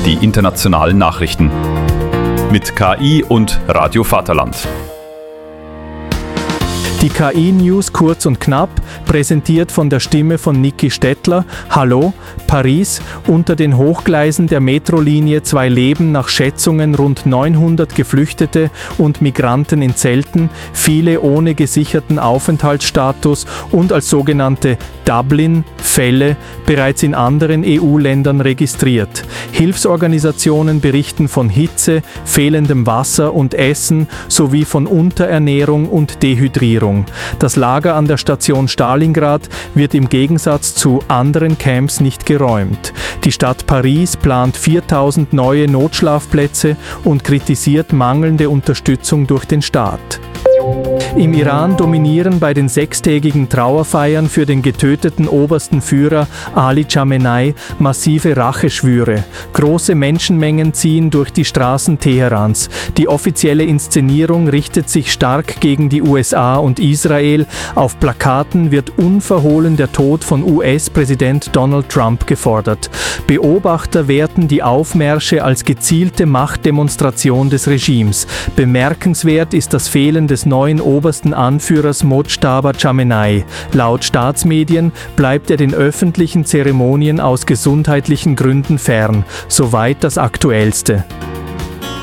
die internationalen Nachrichten. Mit KI und Radio Vaterland. Die KI-News kurz und knapp, präsentiert von der Stimme von Niki Stettler. Hallo, Paris. Unter den Hochgleisen der Metrolinie 2 leben nach Schätzungen rund 900 Geflüchtete und Migranten in Zelten, viele ohne gesicherten Aufenthaltsstatus und als sogenannte Dublin-Fälle bereits in anderen EU-Ländern registriert. Hilfsorganisationen berichten von Hitze, fehlendem Wasser und Essen sowie von Unterernährung und Dehydrierung. Das Lager an der Station Stalingrad wird im Gegensatz zu anderen Camps nicht geräumt. Die Stadt Paris plant 4000 neue Notschlafplätze und kritisiert mangelnde Unterstützung durch den Staat. Im Iran dominieren bei den 6-tägigen Trauerfeiern für den getöteten obersten Führer Ali Khamenei massive Racheschwüre. Große Menschenmengen ziehen durch die Straßen Teherans. Die offizielle Inszenierung richtet sich stark gegen die USA und Israel. Auf Plakaten wird unverhohlen der Tod von US-Präsident Donald Trump gefordert. Beobachter werten die Aufmärsche als gezielte Machtdemonstration des Regimes. Bemerkenswert ist das Fehlen des neuen obersten Anführers Mojtaba Khamenei. Laut Staatsmedien bleibt er den öffentlichen Zeremonien aus gesundheitlichen Gründen fern. Soweit das Aktuellste.